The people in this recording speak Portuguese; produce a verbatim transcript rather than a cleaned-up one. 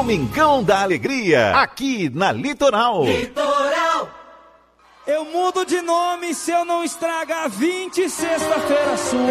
Domingão da Alegria, aqui na Litoral. Litoral. Eu mudo de nome se eu não estragar vinte sexta-feira sua.